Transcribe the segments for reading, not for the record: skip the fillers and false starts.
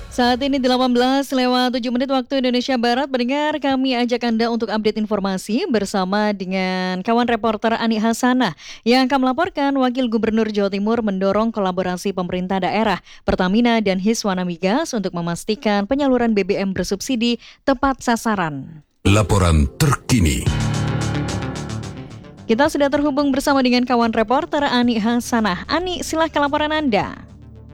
Saat ini 18 lewat 7 menit waktu Indonesia Barat. Pendengar, kami ajak Anda untuk update informasi bersama dengan kawan reporter Ani Hasanah yang akan melaporkan Wakil Gubernur Jawa Timur mendorong kolaborasi pemerintah daerah, Pertamina dan Hiswana Migas untuk memastikan penyaluran BBM bersubsidi tepat sasaran. Laporan terkini. Kita sudah terhubung bersama dengan kawan reporter Ani Hasanah. Ani, silahkan laporan Anda.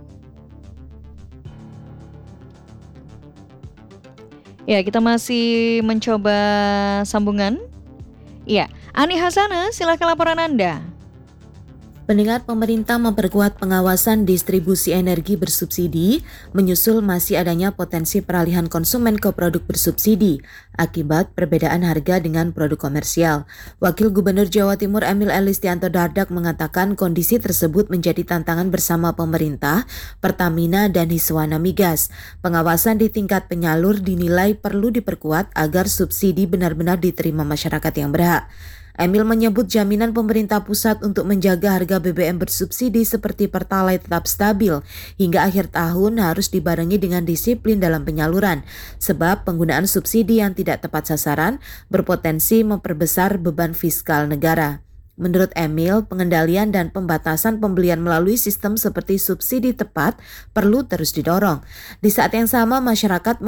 Ya, kita masih mencoba sambungan. Ya, Ani Hasanah, silakan laporan Anda. Pendengar, pemerintah memperkuat pengawasan distribusi energi bersubsidi menyusul masih adanya potensi peralihan konsumen ke produk bersubsidi akibat perbedaan harga dengan produk komersial. Wakil Gubernur Jawa Timur Emil Elistianto Dardak mengatakan kondisi tersebut menjadi tantangan bersama pemerintah, Pertamina dan Hiswana Migas. Pengawasan di tingkat penyalur dinilai perlu diperkuat agar subsidi benar-benar diterima masyarakat yang berhak. Emil menyebut jaminan pemerintah pusat untuk menjaga harga BBM bersubsidi seperti Pertalite tetap stabil hingga akhir tahun harus dibarengi dengan disiplin dalam penyaluran, sebab penggunaan subsidi yang tidak tepat sasaran berpotensi memperbesar beban fiskal negara. Menurut Emil, pengendalian dan pembatasan pembelian melalui sistem seperti subsidi tepat perlu terus didorong. Di saat yang sama masyarakat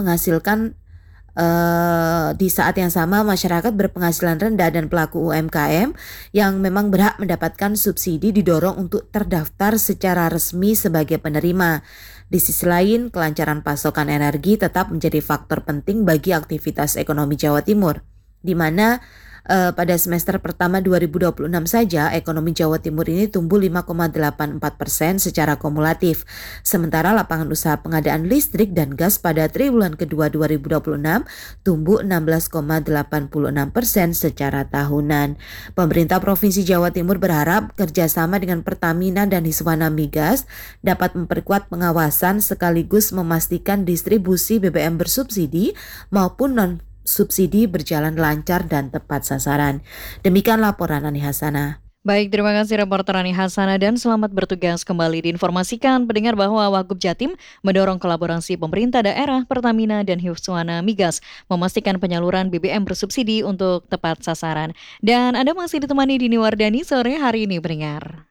berpenghasilan rendah dan pelaku UMKM yang memang berhak mendapatkan subsidi didorong untuk terdaftar secara resmi sebagai penerima. Di sisi lain, kelancaran pasokan energi tetap menjadi faktor penting bagi aktivitas ekonomi Jawa Timur, di mana pada semester pertama 2026 saja ekonomi Jawa Timur ini tumbuh 5,84% secara kumulatif. Sementara lapangan usaha pengadaan listrik dan gas pada triwulan kedua 2026 tumbuh 16,86% secara tahunan. Pemerintah Provinsi Jawa Timur berharap kerjasama dengan Pertamina dan Hiswana Migas dapat memperkuat pengawasan sekaligus memastikan distribusi BBM bersubsidi maupun non-subsidi berjalan lancar dan tepat sasaran. Demikian laporan Ani Hasanah. Baik, terima kasih reporter Ani Hasanah dan selamat bertugas kembali. Diinformasikan pendengar bahwa Wagub Jatim mendorong kolaborasi pemerintah daerah, Pertamina dan Hiswana Migas memastikan penyaluran BBM bersubsidi untuk tepat sasaran. Dan Anda masih ditemani Dini Wardani sore hari ini, pendengar.